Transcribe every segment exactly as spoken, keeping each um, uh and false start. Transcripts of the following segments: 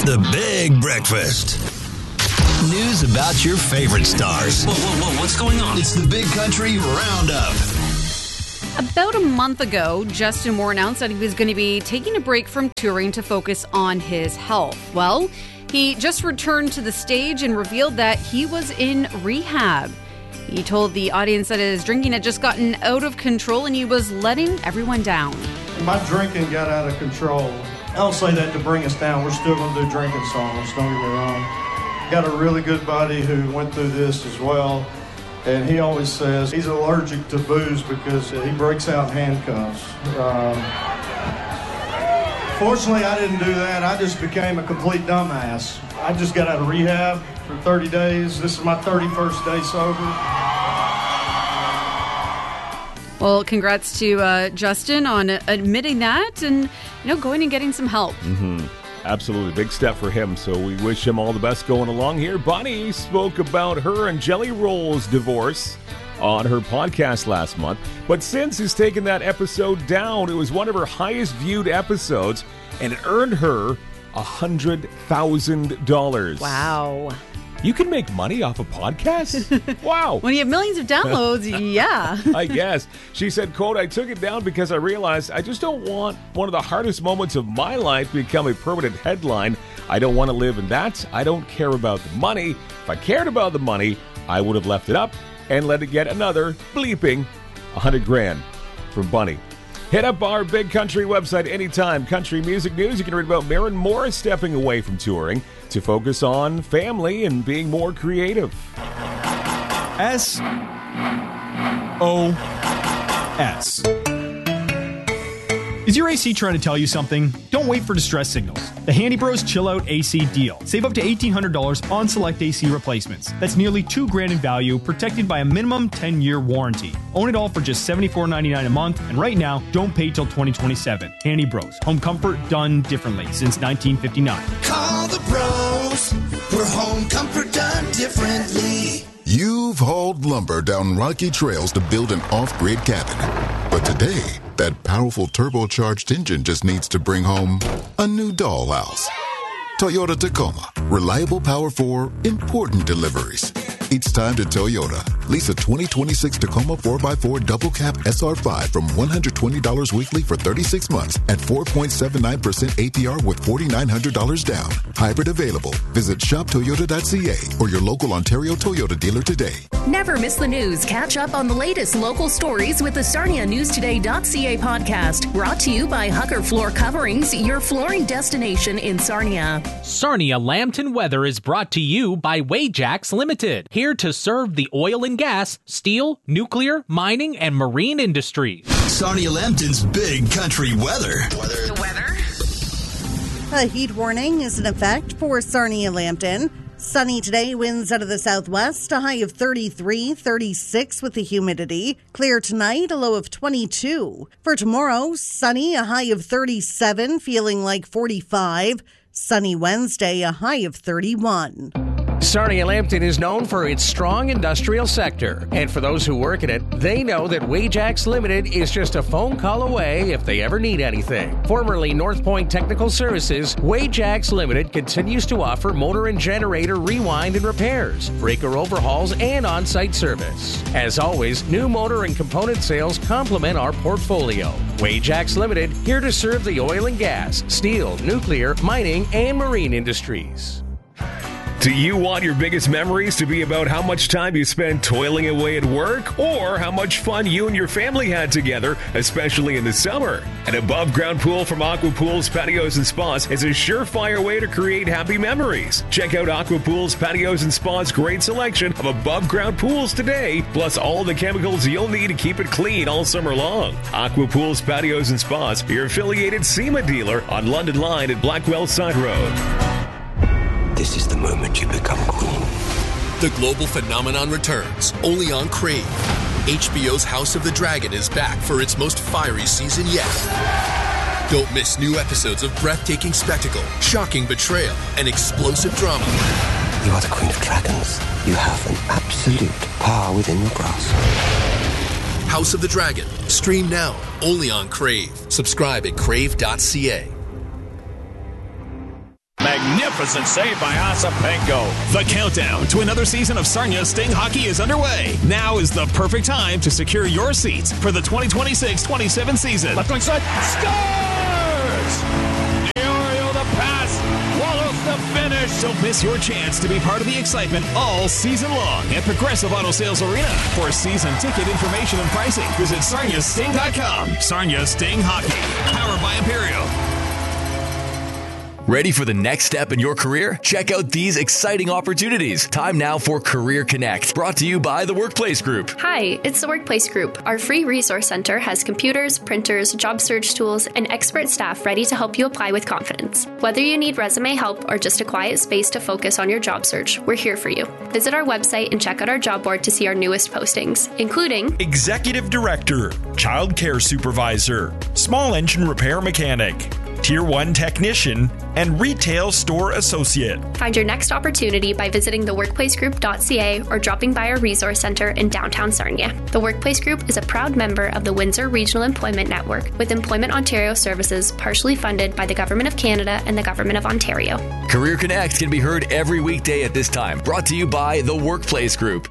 The Big Breakfast. News about your favorite stars. Whoa, whoa, whoa, what's going on? It's the Big Country Roundup. About a month ago, Justin Moore announced that he was going to be taking a break from touring to focus on his health. Well, he just returned to the stage and revealed that he was in rehab. He told the audience that his drinking had just gotten out of control and he was letting everyone down. My drinking got out of control. I don't say that to bring us down. We're still going to do drinking songs, don't get me wrong. Got a really good buddy who went through this as well. And he always says he's allergic to booze because he breaks out in handcuffs. Um, fortunately, I didn't do that. I just became a complete dumbass. I just got out of rehab for thirty days. This is my thirty-first day sober. Well, congrats to uh, Justin on admitting that and, you know, going and getting some help. Mm-hmm. Absolutely. Big step for him. So we wish him all the best going along here. Bonnie spoke about her and Jelly Roll's divorce on her podcast last month. But since he's taken that episode down, it was one of her highest viewed episodes and it earned her one hundred thousand dollars. Wow. You can make money off a podcast? Wow. When you have millions of downloads, yeah. I guess. She said, quote, I took it down because I realized I just don't want one of the hardest moments of my life to become a permanent headline. I don't want to live in that. I don't care about the money. If I cared about the money, I would have left it up and let it get another bleeping one hundred grand from Bunny. Hit up our Big Country website anytime. Country music news. You can read about Maren Morris stepping away from touring to focus on family and being more creative. S O S. Is your A C trying to tell you something? Don't wait for distress signals. The Handy Bros Chill Out A C deal. Save up to eighteen hundred dollars on select A C replacements. That's nearly two grand in value, protected by a minimum ten-year warranty. Own it all for just seventy-four ninety-nine a month, and right now, don't pay till twenty twenty-seven. Handy Bros. Home comfort done differently since nineteen fifty-nine. Call the pros for home comfort done differently. You've hauled lumber down rocky trails to build an off-grid cabin. But today, that powerful turbocharged engine just needs to bring home a new dollhouse. Toyota Tacoma. Reliable power for important deliveries. It's time to Toyota. Lease a twenty twenty-six Tacoma four by four Double Cab S R five from one hundred twenty dollars weekly for thirty-six months at four point seven nine percent A P R with four thousand nine hundred dollars down. Hybrid available. Visit shop toyota dot c a or your local Ontario Toyota dealer today. Never miss the news. Catch up on the latest local stories with the Sarnia News Today dot c a podcast. Brought to you by Hucker Floor Coverings, your flooring destination in Sarnia. Sarnia Lambton Weather is brought to you by Wajax Limited. Here to serve the oil and gas, steel, nuclear, mining, and marine industries. Sarnia Lambton's Big Country Weather. Weather. The weather. A heat warning is in effect for Sarnia Lambton. Sunny today, winds out of the southwest, a high of thirty-three, thirty-six with the humidity. Clear tonight, a low of twenty-two. For tomorrow, sunny, a high of thirty-seven, feeling like forty-five. Sunny Wednesday, a high of thirty-one. Sarnia Lambton is known for its strong industrial sector. And for those who work in it, they know that Wajax Limited is just a phone call away if they ever need anything. Formerly North Point Technical Services, Wajax Limited continues to offer motor and generator rewind and repairs, breaker overhauls, and on-site service. As always, new motor and component sales complement our portfolio. Wajax Limited, here to serve the oil and gas, steel, nuclear, mining, and marine industries. Do you want your biggest memories to be about how much time you spend toiling away at work or how much fun you and your family had together, especially in the summer? An above-ground pool from Aqua Pools, Patios, and Spas is a surefire way to create happy memories. Check out Aqua Pools, Patios, and Spas' great selection of above-ground pools today, plus all the chemicals you'll need to keep it clean all summer long. Aqua Pools, Patios, and Spas, your affiliated SEMA dealer on London Line at Blackwell Side Road. This is the moment you become queen. The global phenomenon returns, only on Crave. H B O's House of the Dragon is back for its most fiery season yet. Don't miss new episodes of breathtaking spectacle, shocking betrayal, and explosive drama. You are the Queen of Dragons. You have an absolute power within your grasp. House of the Dragon. Stream now, only on Crave. Subscribe at crave dot c a. Mag magnificent save by Osapenko. The countdown to another season of Sarnia Sting Hockey is underway. Now is the perfect time to secure your seats for the twenty twenty-six twenty-seven season. Left wing side, scores! Diorio the pass, Wallace the finish. Don't miss your chance to be part of the excitement all season long at Progressive Auto Sales Arena. For season ticket information and pricing, visit Sarnia Sting dot com. Sarnia Sting Hockey, powered by Imperial. Ready for the next step in your career? Check out these exciting opportunities. Time now for Career Connect, brought to you by the Workplace Group. Hi, it's the Workplace Group. Our free resource center has computers, printers, job search tools, and expert staff ready to help you apply with confidence. Whether you need resume help or just a quiet space to focus on your job search, we're here for you. Visit our website and check out our job board to see our newest postings, including Executive Director, Child Care Supervisor, Small Engine Repair Mechanic, Tier one Technician, and Retail Store Associate. Find your next opportunity by visiting the workplace group dot c a or dropping by our resource center in downtown Sarnia. The Workplace Group is a proud member of the Windsor Regional Employment Network, with Employment Ontario services partially funded by the Government of Canada and the Government of Ontario. Career Connect can be heard every weekday at this time, brought to you by the Workplace Group.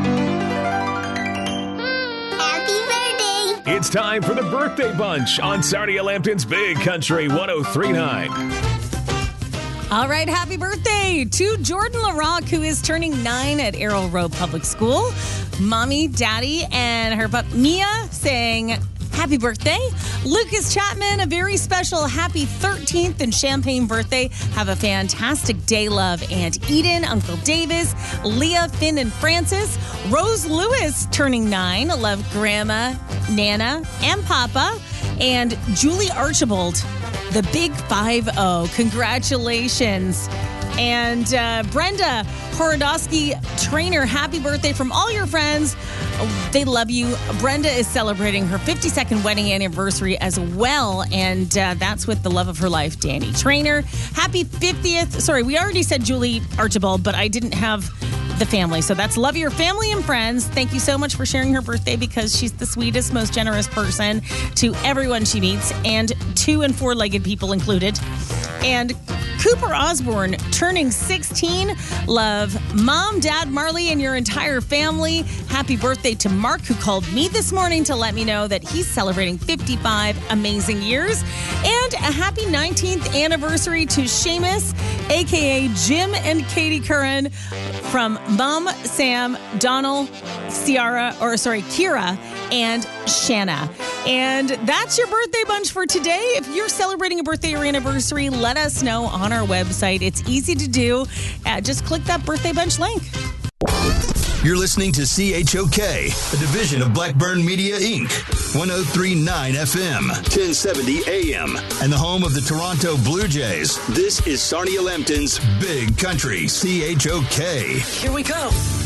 It's time for the Birthday Bunch on Sarnia Lambton's Big Country one oh three point nine. All right, happy birthday to Jordan LaRock, who is turning nine at Arrow Road Public School. Mommy, Daddy, and her pup Mia saying happy birthday. Lucas Chapman, a very special happy thirteenth and Champagne birthday. Have a fantastic day, love. Aunt Eden, Uncle Davis, Leah, Finn, and Francis. Rose Lewis turning nine. Love Grandma, Nana, and Papa. And Julie Archibald, the big five oh. Congratulations. And uh, Brenda Horodowski, trainer, happy birthday from all your friends. They love you. Brenda is celebrating her fifty-second wedding anniversary as well, and uh, that's with the love of her life, Danny Trainer. Happy fiftieth. Sorry, we already said Julie Archibald, but I didn't have the family. So that's love your family and friends. Thank you so much for sharing her birthday, because she's the sweetest, most generous person to everyone she meets, and two and four-legged people included. And Cooper Osborne turning sixteen. Love Mom, Dad, Marley, and your entire family. Happy birthday to Mark, who called me this morning to let me know that he's celebrating fifty-five amazing years. And a happy nineteenth anniversary to Seamus, a k a. Jim and Katie Curran, from Mom, Sam, Donald, Ciara, or sorry, Kira, and Shanna. And that's your birthday bunch for today. If you're celebrating a birthday or anniversary, let us know on our website. It's easy to do. Uh, just click that birthday bunch link. You're listening to C H O K, a division of Blackburn Media, Incorporated. one oh three point nine F M, ten seventy A M, and the home of the Toronto Blue Jays. This is Sarnia Lambton's Big Country, C H O K. Here we come.